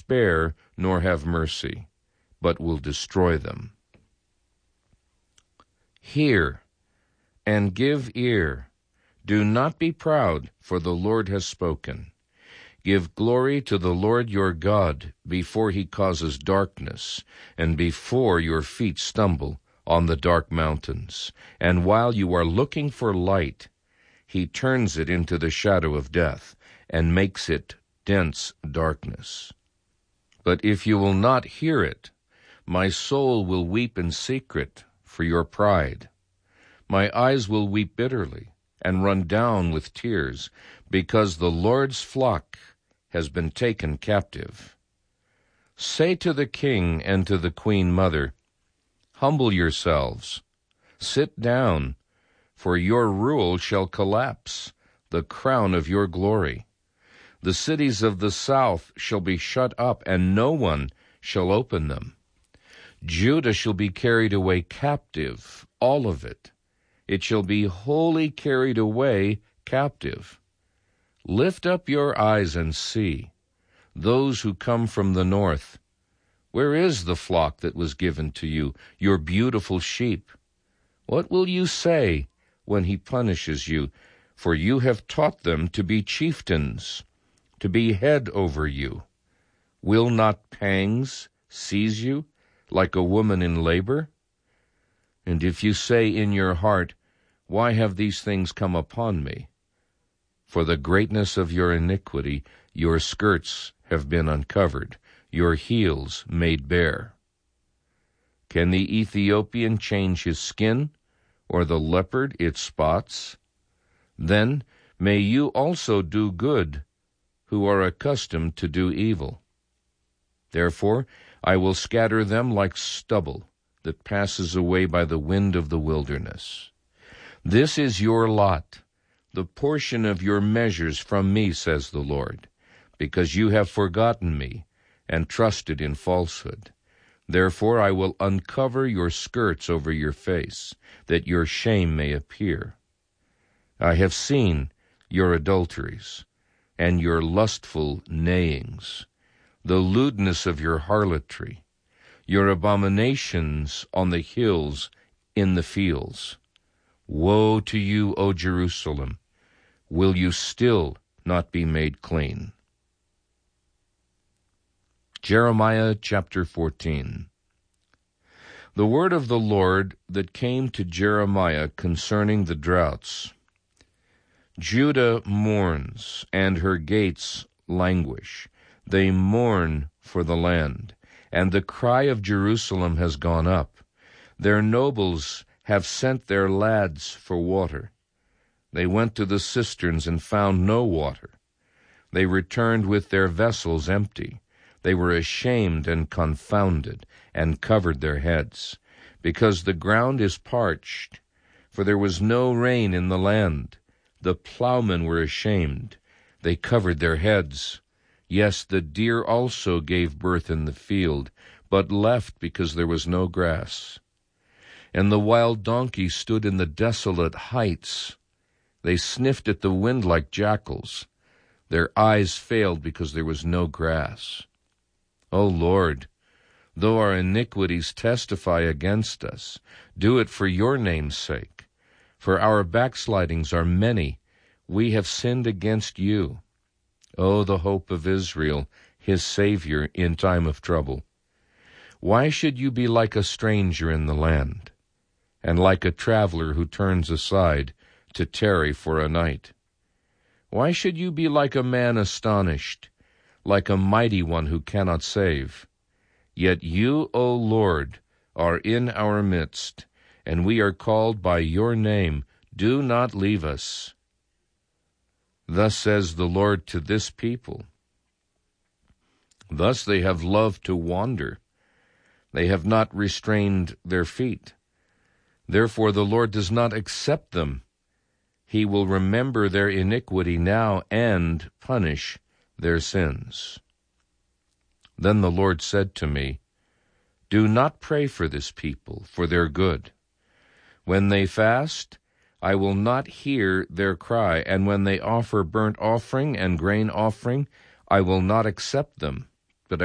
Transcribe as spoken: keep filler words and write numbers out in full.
spare nor have mercy, but will destroy them. Hear and give ear. Do not be proud, for the Lord has spoken. Give glory to the Lord your God before he causes darkness, and before your feet stumble on the dark mountains. And while you are looking for light, he turns it into the shadow of death, and makes it dense darkness. But if you will not hear it, my soul will weep in secret for your pride. My eyes will weep bitterly and run down with tears, because the Lord's flock has been taken captive. Say to the king and to the queen mother, humble yourselves, sit down, for your rule shall collapse, the crown of your glory. The cities of the south shall be shut up, and no one shall open them. Judah shall be carried away captive, all of it. It shall be wholly carried away captive. Lift up your eyes and see, those who come from the north. Where is the flock that was given to you, your beautiful sheep? What will you say when he punishes you? For you have taught them to be chieftains, to be head over you. Will not pangs seize you like a woman in labor? And if you say in your heart, why have these things come upon me? For the greatness of your iniquity, your skirts have been uncovered, your heels made bare. Can the Ethiopian change his skin, or the leopard its spots? Then may you also do good, who are accustomed to do evil. Therefore I will scatter them like stubble that passes away by the wind of the wilderness. This is your lot, the portion of your measures from me, says the Lord, because you have forgotten me and trusted in falsehood. Therefore I will uncover your skirts over your face, that your shame may appear. I have seen your adulteries and your lustful neighings, the lewdness of your harlotry, your abominations on the hills in the fields. Woe to you, O Jerusalem! Will you still not be made clean? Jeremiah chapter fourteen. The word of the Lord that came to Jeremiah concerning the droughts. Judah mourns, and her gates languish. They mourn for the land, and the cry of Jerusalem has gone up. Their nobles have sent their lads for water. They went to the cisterns and found no water. They returned with their vessels empty. They were ashamed and confounded, and covered their heads, because the ground is parched, for there was no rain in the land. The plowmen were ashamed. They covered their heads. Yes, the deer also gave birth in the field, but left because there was no grass. And the wild donkey stood in the desolate heights. They sniffed at the wind like jackals. Their eyes failed because there was no grass. O Lord, though our iniquities testify against us, do it for your name's sake. For our backslidings are many. We have sinned against you. O the hope of Israel, his Savior in time of trouble. Why should you be like a stranger in the land, and like a traveler who turns aside to tarry for a night? Why should you be like a man astonished, like a mighty one who cannot save? Yet you, O Lord, are in our midst, and we are called by your name. Do not leave us. Thus says the Lord to this people. Thus they have loved to wander. They have not restrained their feet. Therefore the Lord does not accept them. He will remember their iniquity now and punish their sins. Then the Lord said to me, do not pray for this people, for their good. When they fast, I will not hear their cry, and when they offer burnt offering and grain offering, I will not accept them.